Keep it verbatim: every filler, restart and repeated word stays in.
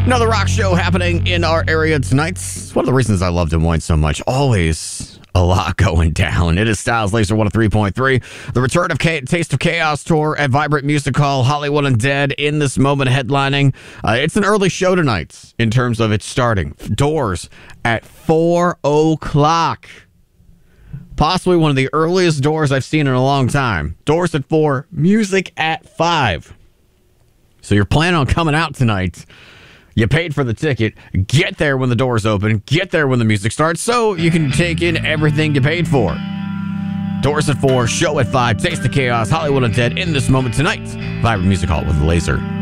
Another rock show happening in our area tonight. It's one of the reasons I love Des Moines so much. Always a lot going down. It is Styles Laser one oh three point three. The return of K- Taste of Chaos tour at Vibrant Music Hall. Hollywood Undead in this moment headlining. Uh, it's an early show tonight in terms of its starting. Doors at four o'clock. Possibly one of the earliest doors I've seen in a long time. Doors at four, music at five. So you're planning on coming out tonight. You paid for the ticket. Get there when the doors open. Get there when the music starts so you can take in everything you paid for. Doors at four, show at five, Taste of Chaos, Hollywood Undead in this moment tonight. Vibrant Music Hall with Laser.